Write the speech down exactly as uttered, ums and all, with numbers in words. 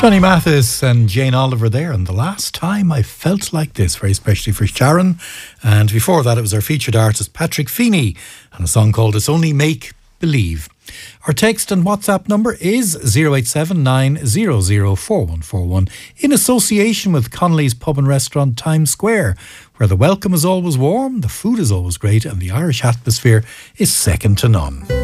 Johnny Mathis and Jane Oliver there, and the last time I felt like this, very especially for Sharon. And before that, it was our featured artist Patrick Feeney and a song called It's Only Make Believe. Our text and WhatsApp number is zero eight seven nine zero zero four one four one in association with Connolly's Pub and Restaurant Times Square, where the welcome is always warm, the food is always great, and the Irish atmosphere is second to none.